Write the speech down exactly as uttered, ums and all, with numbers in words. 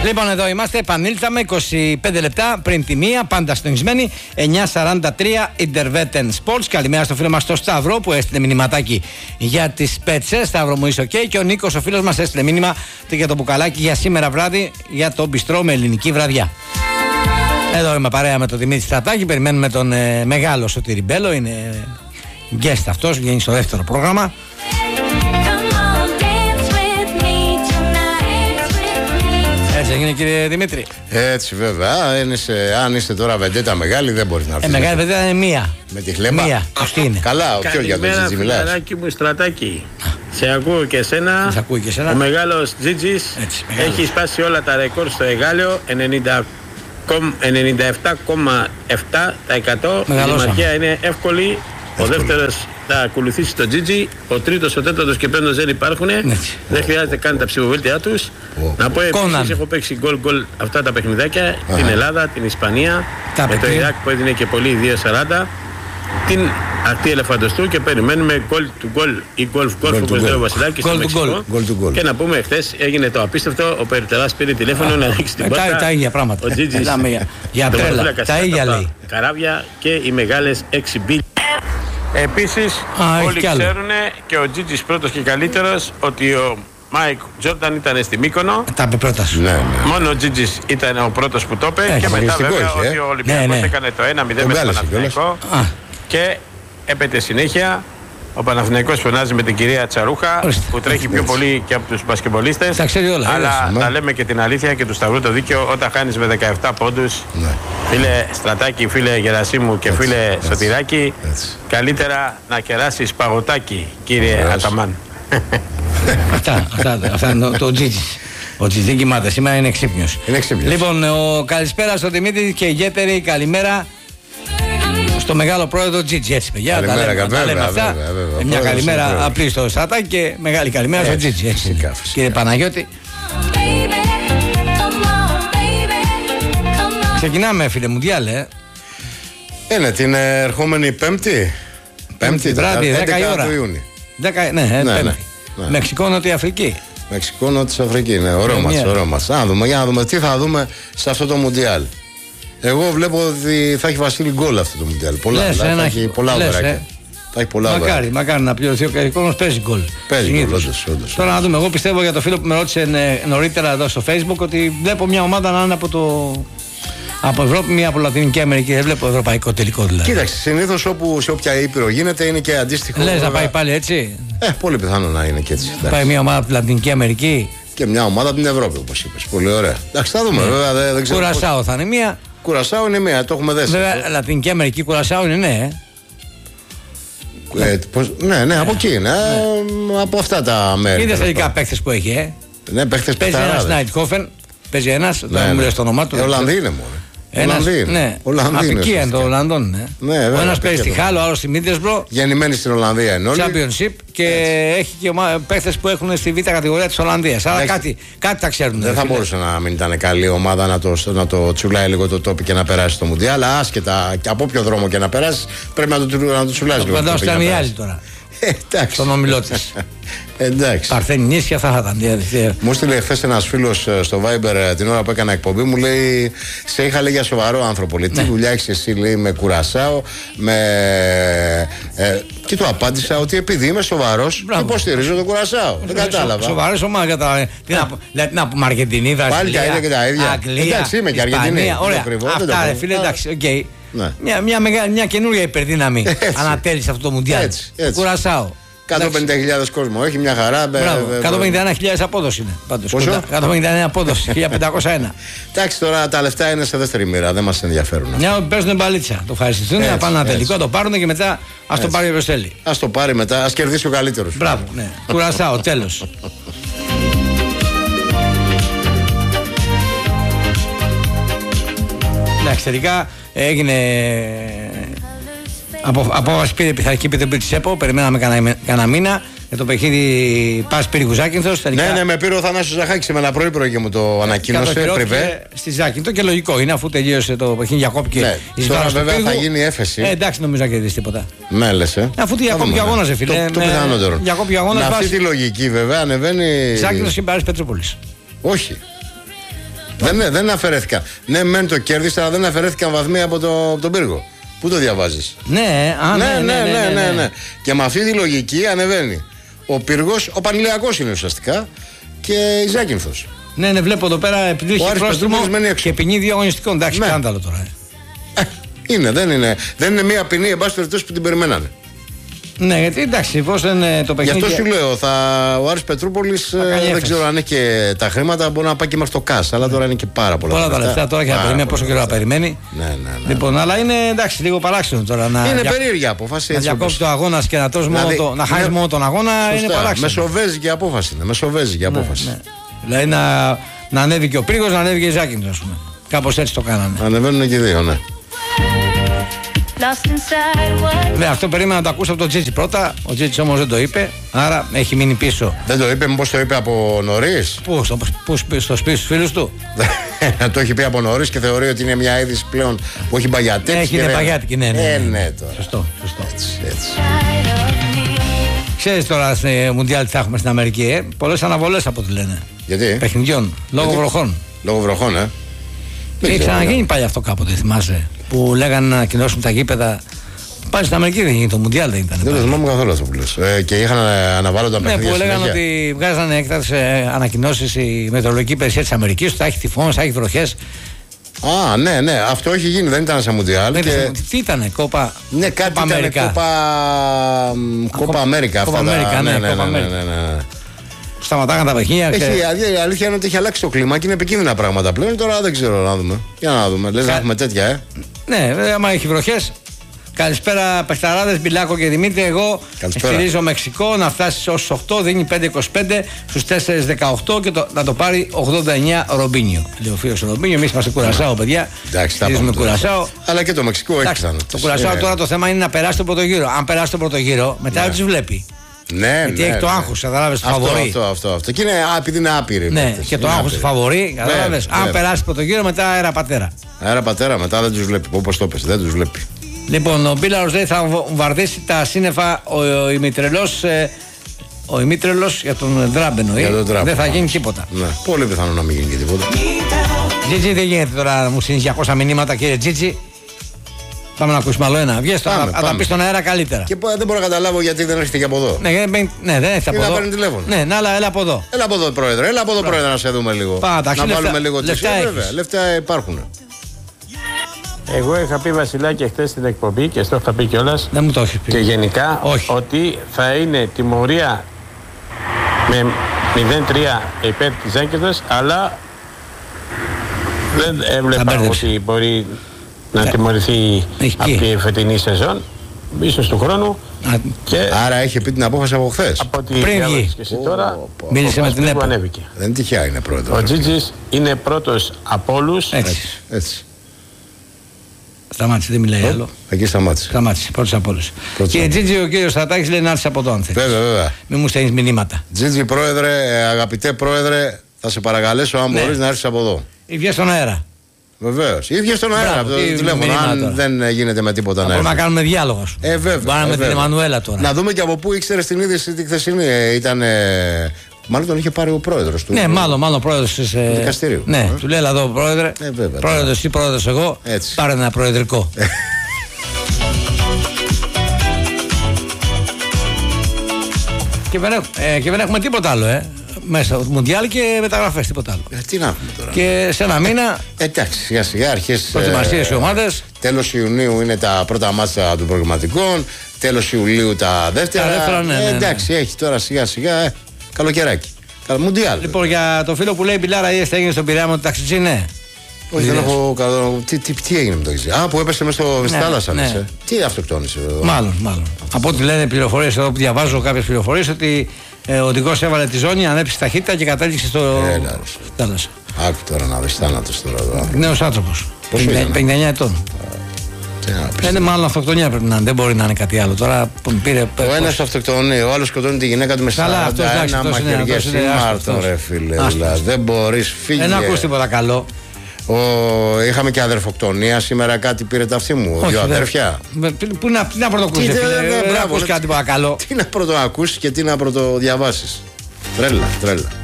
Λοιπόν, εδώ είμαστε, επανήλθαμε είκοσι πέντε λεπτά πριν τη μία, πάντα συντονισμένοι. εννιά σαράντα τρία Interveten Sports. Καλημέρα στο φίλο μας το Σταύρο που έστειλε μηνυματάκι για τις πέτσες. Σταύρο μου, είσαι ok. Και ο Νίκος, ο φίλος μας, έστειλε μήνυμα για το μπουκαλάκι για σήμερα βράδυ για το μπιστρό με ελληνική βραδιά. Εδώ είμαι παρέα με τον Δημήτρη Στρατάκη. Περιμένουμε τον ε, μεγάλο Σωτήρη Μπέλο. Είναι guest αυτός, βγαίνει στο δεύτερο πρόγραμμα. Έτσι έγινε, κύριε Δημήτρη. Έτσι βέβαια. Αν είστε, αν είστε τώρα βεντέτα μεγάλη, δεν μπορεί να έρθει. Ε, μεγάλη βεντέτα είναι μία. Με τη χλέμπα. Μία. Αυτή είναι. Καλά, ο πιο για τον Τζιτζι μιλάς. Καλημέρα, μου Στρατάκη. Σε ακούω και εσένα. Σε ακούω και εσένα. Ο μεγάλος Τζιτζις έχει σπάσει όλα τα ρεκόρ στο Εγάλεο. ενενήντα επτά κόμμα επτά τοις εκατό. Η δημαρχία είναι εύκολη. Ο δεύτερος θα ακολουθήσει τον Τζιτζι. Ο τρίτος, ο τέταρτος και πέμπτος δεν υπάρχουν. Δεν χρειάζεται καν τα ψηφοβέλτια τους. Oh. Να πω επίσης, έχω παίξει γκολ γκολ αυτά τα παιχνιδάκια. Uh-huh. Την Ελλάδα, την Ισπανία, τα με το Ιράκ που έδινε και πολύ δύο σαράντα. Την ακτή Ελεφαντοστού και περιμένουμε γκολ του γκολ ή γκολ γκολ όπως λέει ο Βασιλάκης στο Μεξικό. Και να πούμε, χθες έγινε το απίστευτο. Ο Περιτεράς πήρε τηλέφωνο να ανοίξει την πόρτα. Τα ίδια πράγματα. Ο Τζιτζις, για τρέλα. Τα ίδια λέει. Καράβια και οι μεγάλες έξι μπι. Επίσης, Α, όλοι ξέρουν και ο Τζιτζις πρώτος και καλύτερος ότι ο Μάικ Τζόρνταν ήταν στη Μύκονο. Τα είπε πρώτα. Ναι, ναι. Μόνο ο Τζιτζις ήταν ο πρώτος που το είπε. Και μετά βέβαια είχε, ότι ο Ολυμπιακός ναι, ναι. έκανε το ένα μηδέν με τον Παναθηναϊκό. Και έπεται συνέχεια. Ο Παναθηναϊκός φωνάζει με την κυρία Τσαρούχα. Ορίστε. Που τρέχει πιο πολύ και από τους μπασκετμπολίστες. Τα ξέρει όλα. Αλλά ναι. τα λέμε και την αλήθεια και του Σταυρού το δίκαιο. Όταν χάνεις με δεκαεπτά πόντους, ναι. φίλε Στρατάκη, φίλε Γερασίμου και έτσι, φίλε έτσι, Σωτηράκη, έτσι. Καλύτερα να κεράσεις παγωτάκι, κύριε έτσι. Αταμάν. Αυτά, αυτά, αυτά είναι το Τζιτζις. Ο Τζιτζις δεν κοιμάται, σήμερα είναι ξύπνιος. Είναι ξύπνιος. Λοιπόν, ο, καλησπέρα στον Δημήτρη και ιδιαίτερη καλημέρα στο μεγάλο πρόεδρο Τζιτζι. Έτσι, παιδιά. Καλημέρα, τα λέμε, βέβαια, τα λέμε αυτά. Βέβαια, βέβαια, μια καλημέρα απλή στο Στρατάκη και μεγάλη καλημέρα στο Τζιτζι. Έτσι, φυσικά, φυσικά. Κύριε Παναγιώτη. Ξεκινάμε, φίλε μου, διάλε. Είναι την ερχόμενη Πέμπτη. Πέμπτη, βράδυ, δέκα η ώρα. Του Ιούνιου. δέκα, ναι, ναι, ναι, ναι. Μεξικό, Νότια Αφρική. Μεξικό, Νότια Αφρική, ναι, ωραίο μας, ωραίο μας. Να δούμε, για να δούμε τι θα δούμε σε αυτό το Μουντιάλ. Εγώ βλέπω ότι θα έχει Βασίλη γκολ αυτό το Μουντιάλ. Πολλά, λες, θα ένα, έχει πολλά ωράκια. Ε. Θα έχει πολλά μακάρι, ωράκια. μακάρι να πληρωθεί ο Κερικός, παίζει γκολ. Παίζει γκολ, όντως, όντως. Τώρα να δούμε, εγώ πιστεύω για το φίλο που με ρώτησε νωρίτερα εδώ στο Facebook ότι βλέπω μια ομάδα να είναι από το... Από Ευρώπη, μία από Λατινική Αμερική. Δεν βλέπω ευρωπαϊκό τελικό δηλαδή. Κοίταξε, συνήθως όπου σε όποια ήπειρο γίνεται είναι και αντίστοιχο. Λες να πάει πάλι έτσι. Ε, πολύ πιθανό να είναι και έτσι. Να πάει μια ομάδα από τη Λατινική Αμερική. Και μια ομάδα από την Ευρώπη, όπως είπες. Πολύ ωραία. Εντάξει, θα δούμε. Ναι. Βέβαια, δεν, δεν ξέρω. Κουρασάο πώς... θα είναι μία. Κουρασάο είναι μία, το έχουμε δέσει. Βέβαια, Λατινική Αμερική, Κουρασάο είναι ναι. Ε, πώς, ναι, ναι, από εκεί είναι. Ναι. Από αυτά τα μέρη. Είδες τελικά παίχτες που έχει, ε. Ναι, παίχτες παίζει ένας Νάιτχόφεν. Παίζει ένας, δεν μου λες το όνομά του. Ολλανδί είναι μόνο. Ένας, ναι, Αφρική είναι το Ολλανδόν. Ναι. Ναι, βέβαια, ο ένας παίζει στη Χάλο, ο άλλος στη Μίντεσμπρο. Γεννημένοι στην Ολλανδία είναι όλοι. Championship και έτσι. Έχει και παίχτες που έχουν στη β' κατηγορία της Ολλανδίας. Άρα κάτι, κάτι τα ξέρουν. Δεν θα μπορούσε να μην ήταν καλή ομάδα να το, να το τσουλάει λίγο το τόπι και να περάσει το Μουντιάλ. Αλλά άσχετα και από όποιο δρόμο και να περάσει, πρέπει να το, να το τσουλάει λίγο. Φαντάζομαι ότι ήταν η άλλη τώρα. Εντάξει. Στον ομιλό της. Εντάξει. Παρθένη νήσια θα ήταν. Μου στείλε χθες ένας φίλος στο Viber την ώρα που έκανα εκπομπή. Μου λέει: σε είχα λέει για σοβαρό άνθρωπο. Λέει, τι δουλειά έχεις εσύ, λέει, με Κουρασάο. Με... Ε, και του απάντησα ότι επειδή είμαι σοβαρός, υποστηρίζω τον Κουρασάο. Δεν κατάλαβα. Σοβαρός ομάδα κατά. Τι να πούμε, Αργεντινή, Βραζιλία. Πάλι τα ίδια και τα ίδια. Εντάξει, είμαι και Αργεντινή. Αυτά, ρε φίλε, εντάξει, οκ. Μια, μια, μια, μια καινούργια υπερδύναμη ανατέλει σε αυτό το Μουντιάλ. Κουρασάο. εκατόν πενήντα χιλιάδες κόσμο, έχει μια χαρά. εκατόν πενήντα ένα χιλιάδες απόδοση είναι. Πάντως, πόσο? εκατόν πενήντα ένα απόδοση, χίλια πεντακόσια ένα. Εντάξει, τώρα τα λεφτά είναι σε δεύτερη μοίρα, δεν μας ενδιαφέρουν. Μια παίζουν μπαλίτσα. Το ευχαριστηθούν, να πάνε ένα τελικό, το πάρουν και μετά ας το πάρει ο Ρωσέλη. Ας το πάρει μετά, ας κερδίσει ο καλύτερος. Μπράβο, ναι. Κουρασάο, τέλος. Εντάξει, τελικά έγινε. Από, απόφαση πήρε η πειθαρχική επιτροπή της ΕΠΟ. Περιμέναμε κανένα μήνα για το παιχνίδι Πας Πύργου Ζάκυνθος. Ναι, ναι, με πήρε ο Θανάσιος Ζαχάκης με ένα πρωί πρωί και μου το ανακοίνωσε. Πριβέ. Στη Ζάκυνθο και λογικό είναι αφού τελείωσε το παιχνίδι διακόπηκε. Ναι, τώρα βέβαια θα γίνει έφεση. Ε, εντάξει, νομίζω να κερδίσει τίποτα. Ναι, λες, ε. Αφού τη διακόπηκε αγώνα, ρε φίλε. Το, το πιθανότερο. Με αυτή τη λογική βέβαια ανεβαίνει. Ζάκυνθος και Μπάρις Πετρούπολης. Όχι. Δεν, δεν αφαιρέθηκαν. Ναι, μεν το κέρδισα, αλλά δεν αφαιρέθηκαν βαθμοί από, το, από τον πύργο. Πού το διαβάζεις? Ναι, α, ναι, ναι, ναι, ναι, ναι, ναι, ναι, ναι. Και με αυτή τη λογική ανεβαίνει. Ο πύργος, ο Πανηλιακός είναι ουσιαστικά και η Ζάκυνθος. Ναι, ναι, βλέπω εδώ πέρα επειδή έχει πρόστιμο και ποινή δύο αγωνιστικών. Εντάξει, ναι. Σκάνδαλο τώρα. Ε, είναι, δεν είναι. Δεν είναι μια ποινή, εν πάση περιπτώσει, που την περιμένανε. Ναι, γιατί εντάξει, εφόσον το παιχνίδι. Γι' αυτό σου λέω, θα, ο Άρης Πετρούπολης ε, δεν ξέρω αν έχει και τα χρήματα, μπορεί να πάει και μέχρι το ΚΑΣ. Αλλά τώρα είναι και πάρα πολλά. Πολλά τα λεφτά τώρα και να περιμένει πόσο καιρό να περιμένει. Ναι, ναι, ναι. Λοιπόν, αλλά είναι εντάξει, λίγο παράξενο τώρα να. Είναι περίεργη απόφαση. Να διακόψει το αγώνα και να τρώσει δηλαδή, μόνο το, να χάσει μόνο τον αγώνα σωστά, είναι παράξενο. Μεσοβέζικη απόφαση είναι. Μεσοβέζικη απόφαση. Ναι, ναι. Δηλαδή να, να ανέβει και ο Πύργος, να ανέβει και η Ζάκυνθος, α πούμε. Κάπως έτσι το κάνανε. Ανεβαίνουν και οι δύο, ναι. Ναι, αυτό περίμενα να το ακούσω από τον Τζίτζι πρώτα. Ο Τζίτζι όμως δεν το είπε, άρα έχει μείνει πίσω. Δεν το είπε, μήπως το είπε από νωρίς? Πού, στο, πού, στο σπίτι στους φίλους του. Το έχει πει από νωρίς και θεωρεί ότι είναι μια είδηση πλέον που έχει μπαγιατέψει. Έχει είναι μπαγιάτικη, ναι, ναι. Ε, ναι, τώρα. Σωστό, σωστό. Έτσι, έτσι. Ξέρεις τώρα στη Μουντιάλ τι θα έχουμε στην Αμερική, ε? Πολλές αναβολές από ό,τι λένε. Γιατί? Παιχνιδιών, λόγω Γιατί? βροχών. Λόγω βροχών, ε. Έχει ξαναγίνει πάλι αυτό κάποτε, θυμάσαι. Που λέγανε να ανακοινώσουν τα γήπεδα. Πάλι στην Αμερική δεν γίνει, το Μουντιάλ δεν ήταν. Δεν το θυμάμαι καθόλου αυτό που λες. Ε, και είχαν αναβάλλοντα ναι, παιχνίδια. Ναι, που λέγανε ότι βγάζανε έκτακτες ανακοινώσεις η μετεωρολογική υπηρεσία της Αμερικής, θα έχει τυφώνες, θα έχει βροχές. Α, ναι, ναι, αυτό έχει γίνει, δεν ήταν σαν Μουντιάλ. Και... Τι ήτανε, Κόπα. Ναι, κάτι Κόπα Αμέρικα. Κόπα... Κόπα Αμέρικα. Κόπα Αμέρικα, ναι, ναι, ναι. Σταματάγαν τα παιχνίδια. Έχει, και... Η αλήθεια είναι ότι έχει αλλάξει το κλίμα και είναι επικίνδυνα πράγματα πλέον. Τώρα δεν ξέρω να δούμε. Για να δούμε. Λες Κα... να έχουμε τέτοια, ε. Ναι, βέβαια, άμα έχει βροχές. Καλησπέρα, Πεχταράδες, Μπιλάκο και Δημήτρη. Εγώ καλησπέρα. Στηρίζω Μεξικό να φτάσει ως οκτώ, δίνει πέντε είκοσι πέντε στους τέσσερα δεκαοκτώ και το, να το πάρει ογδόντα εννιά Ρομπίνιο. Λέει ο φίλος Ρομπίνιο, εμείς είμαστε Κουρασάο, παιδιά. Εντάξει, θα πάμε Κουρασάο. Αλλά και το Μεξικό έχει ξανά. Το Κουρασάο τώρα το θέμα είναι να περάσει το πρώτο γύρο. Αν περάσει το πρώτο γύρο, μετά δεν τους βλέπει. Ναι, γιατί ναι, έχει το ναι. άγχος, κατάλαβες, του φαβορί. Αυτό, αυτό, αυτό. Και είναι, επειδή είναι άπειροι. Ναι, αυτές. και το άγχος του φαβορί, κατάλαβες. Αν περάσει πρώτο γύρο, μετά αέρα πατέρα. Αέρα πατέρα, μετά δεν τους βλέπει. Όπως το πες, δεν τους βλέπει. Λοιπόν, ο Μπίλαρος λέει θα βαρδίσει τα σύννεφα ο, ο ημιτρελός ε, ο ημιτρελός για τον Δράμπενο. Δεν θα γίνει τίποτα. Ναι, πολύ πιθανό να μην γίνει και τίποτα. Τζίτζι, δεν γίνεται τώρα να μου στείλεις διακόσια μηνύματα, κύριε Τζίτζι. Πάμε να ακούσουμε άλλο ένα. Βγες τώρα, να τα πεις στον αέρα καλύτερα. Και δεν μπορώ να καταλάβω γιατί δεν έρχεται και από εδώ. Ναι, ναι δεν έρχεται από εδώ. Να παίρνει τηλέφωνο. Ναι, να, έλα, έλα από εδώ. Έλα από εδώ, πρόεδρε. Έλα από εδώ, πρόεδρε, να σε δούμε λίγο. Πάτα, να βάλουμε λεφτά, λίγο λεφτά, βέβαια. Λεφτά υπάρχουν. Εγώ είχα πει, Βασιλάκη, χθες στην εκπομπή και στο είχα πει κιόλας. Δεν μου το έχεις πει. Και γενικά όχι. Ότι θα είναι τιμωρία με μηδέν τρία υπέρ της Ζάκυνθος, αλλά δεν έβλεπα ότι μπορεί να τιμωρηθεί από τη φετινή σεζόν, ίσως του χρόνου. Α, και άρα έχει πει την απόφαση από χθες. Από ό,τι διάβασες και εσύ τώρα, μίλησε με την ΕΠΟ. ανέβηκε. Δεν τυχαία είναι πρόεδρος. Ο Τζίτζις είναι πρώτος από όλους. Έτσι. Έτσι. Σταμάτησε, δεν μιλάει άλλο. Εκεί σταμάτησε. Σταμάτησε, πρώτος από όλους. Κύριε Τζίτζι, ο κύριος Στρατάκης λέει να έρθει από εδώ αν θέλεις. Βέβαια, βέβαια. Μην μου στέλνεις μηνύματα. Τζίτζι, πρόεδρε, αγαπητέ πρόεδρε, θα σε παρακαλέσω αν ναι. μπορείς να έρθεις από εδώ. Ή βγες στον αέρα. Βεβαίως. Ή βγες στον αέρα από το τηλέφωνο. Αν τώρα. Δεν γίνεται με τίποτα να έρθει. Μπορούμε να κάνουμε διάλογο. Ε, βέβαια. Πάμε με την Εμμανουέλα τώρα. Να δούμε και από πού ήξερες την είδηση τη χθεσινή. Ήταν. Μάλλον τον είχε πάρει ο πρόεδρος του. Ναι, μάλλον, μάλλον πρόεδρος της, ε... δικαστηρίου. Ναι, ε. του λέει εδώ πρόεδρε. Ε, βέβαια, πρόεδρος ή πρόεδρος εγώ. Έτσι. Πάρε ένα προεδρικό. και, δεν έχουμε, ε, και δεν έχουμε τίποτα άλλο, ε. Μέσα Μουντιάλ και μεταγραφές, τίποτα άλλο. Ε, τι να έχουμε τώρα. Και σε ένα μήνα. Εντάξει, σιγά σιγά αρχές. Προετοιμασίες οι ομάδες. Τέλος Ιουνίου είναι τα πρώτα μάτσα των προγραμματικών. Τέλος Ιουλίου τα δεύτερα. Τα δεύτερα ναι, ναι, ναι. Ε, εντάξει, έχει τώρα σιγά σιγά. Ε, καλοκαιράκι. Μουντιάλ. Λοιπόν, για το φίλο που λέει Μπιλάρα, είδες τι έγινε στον Πειραιά με το ταξιτζί, ναι. Όχι, δεν έχω καλό. Τι, τι, τι έγινε με το ταξιτζί. Α, που έπεσε μέσα στο ναι, θάλασσα. Ναι. Ε. Τι αυτοκτόνησε. Μάλλον, μάλλον. Από ό,τι λένε πληροφορίες εδώ που διαβάζω κάποιες πληροφορίες ότι ε, ο οδηγός έβαλε τη ζώνη, ανέβησε ταχύτητα και κατέληξε στο Έλα, θάλασσα. Άκου τώρα να δεις θάνατος τώρα. Νέος άνθρωπος. πενήντα εννιά ετών. Είναι μάλλον αυτοκτονία πρέπει να είναι, δεν μπορεί να είναι κάτι άλλο. Τώρα πήρε. Ο ένας αυτοκτονεί, ο άλλος σκοτώνει τη γυναίκα του με σαράντα ένα μαχαιριές ήμαρτον, ρε φίλε. Δεν μπορείς, φύγε. Δεν ακούς τίποτα καλό. Ο... Είχαμε και αδερφοκτονία σήμερα, κάτι πήρε τα αυτή μου. Δύο αδέρφια. Πού να, να πρωτοακούσεις, δεν ακούς κάτι παρακαλώ. Τι να πρωτοακούσεις και τι να πρωτοδιαβάσεις. Τρέλα, τρέλα.